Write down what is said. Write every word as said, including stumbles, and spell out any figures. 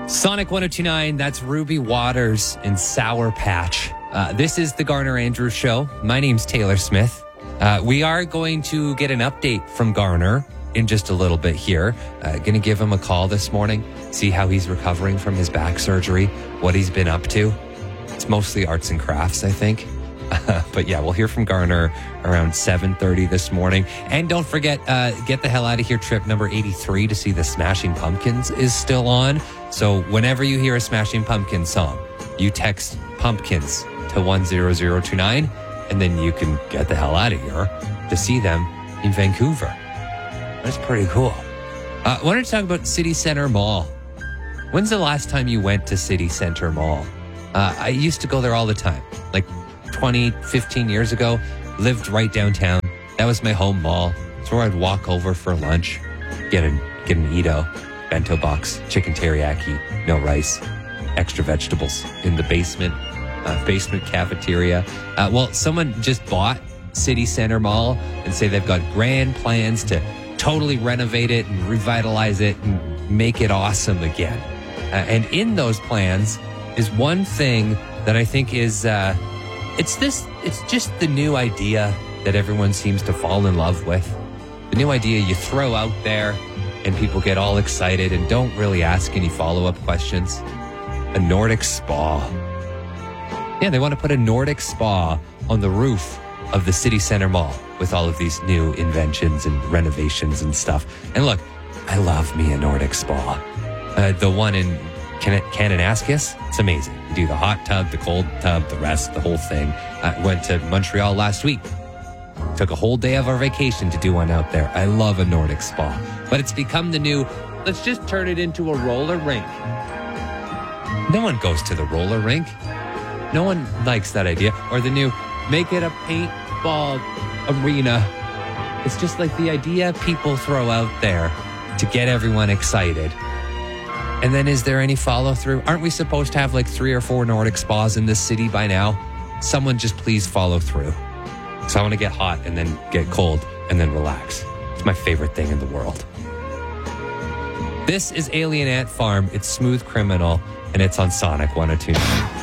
Sonic one oh two point nine, that's Ruby Waters and Sour Patch. Uh, this is the Garner Andrews Show. My name's Taylor Smith. Uh, we are going to get an update from Garner in just a little bit here. Uh, going to give him a call this morning, see how he's recovering from his back surgery, what he's been up to. It's mostly arts and crafts, I think. Uh, but yeah, we'll hear from Garner around seven thirty this morning. And don't forget, uh, Get the Hell Out of Here trip number eighty-three to see the Smashing Pumpkins is still on. So whenever you hear a Smashing Pumpkins song, you text Pumpkins to one zero zero two nine, and then you can get the hell out of here to see them in Vancouver. That's pretty cool. Uh, I wanted to talk about City Centre Mall. When's the last time you went to City Centre Mall? Uh, I used to go there all the time, like twenty, fifteen years ago. Lived right downtown. That was my home mall. It's where I'd walk over for lunch, get an, get an Edo, bento box, chicken teriyaki, no rice, extra vegetables in the basement, uh, basement cafeteria. Uh, well, someone just bought City Centre Mall and say they've got grand plans to totally renovate it and revitalize it and make it awesome again. Uh, and in those plans is one thing that I think is... Uh, It's this, it's just the new idea that everyone seems to fall in love with. The new idea you throw out there and people get all excited and don't really ask any follow-up questions. A Nordic spa. Yeah, they want to put a Nordic spa on the roof of the City Centre Mall with all of these new inventions and renovations and stuff. And look, I love me a Nordic spa. Uh, the one in Can- Kananaskis, it's amazing. You do the hot tub, the cold tub, the rest, the whole thing. I went to Montreal last week. Took a whole day of our vacation to do one out there. I love a Nordic spa. But it's become the new, let's just turn it into a roller rink. No one goes to the roller rink. No one likes that idea. Or the new, make it a paintball arena. It's just like the idea people throw out there to get everyone excited. And then is there any follow through? Aren't we supposed to have like three or four Nordic spas in this city by now? Someone just please follow through. So I want to get hot and then get cold and then relax. It's my favorite thing in the world. This is Alien Ant Farm. It's Smooth Criminal and it's on Sonic one oh two point nine.